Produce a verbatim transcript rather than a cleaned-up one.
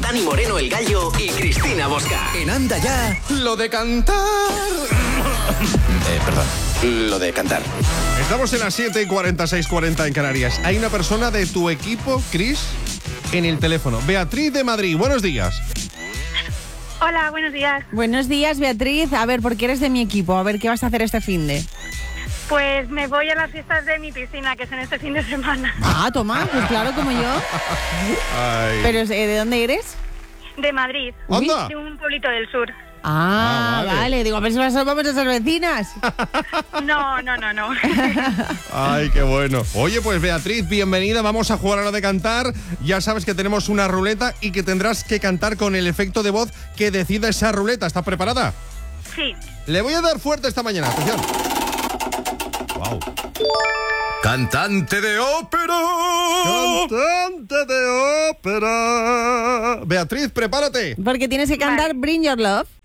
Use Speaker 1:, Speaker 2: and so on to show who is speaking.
Speaker 1: Dani Moreno el Gallo y Cristina Bosca. En Anda Ya, lo de cantar. eh, perdón, lo de cantar.
Speaker 2: Estamos en las siete y cuarenta, seis y cuarenta en Canarias. Hay una persona de tu equipo, Cris, en el teléfono. Beatriz de Madrid, buenos días.
Speaker 3: Hola, buenos días.
Speaker 4: Buenos días, Beatriz. A ver, ¿por qué eres de mi equipo? A ver, ¿qué vas a hacer este finde?
Speaker 3: Pues me voy a las fiestas de mi piscina, que son este fin de semana.
Speaker 4: Ah, toma, pues claro, como yo.
Speaker 2: Ay.
Speaker 4: Pero, eh, ¿de dónde eres?
Speaker 3: De Madrid.
Speaker 2: ¡Anda!
Speaker 3: De un pueblito del sur.
Speaker 4: Ah,
Speaker 2: Ah, vale.
Speaker 4: vale. Digo, a ver si vamos a ser vecinas.
Speaker 3: No, no, no, no.
Speaker 2: Ay, qué bueno. Oye, pues Beatriz, bienvenida. Vamos a jugar a lo de cantar. Ya sabes que tenemos una ruleta y que tendrás que cantar con el efecto de voz que decida esa ruleta. ¿Estás preparada?
Speaker 3: Sí.
Speaker 2: Le voy a dar fuerte esta mañana. Atención. Wow.
Speaker 1: Cantante de ópera.
Speaker 2: Cantante de ópera. Beatriz, prepárate.
Speaker 4: Porque tienes que cantar
Speaker 3: Vale.
Speaker 4: Bring Your Love.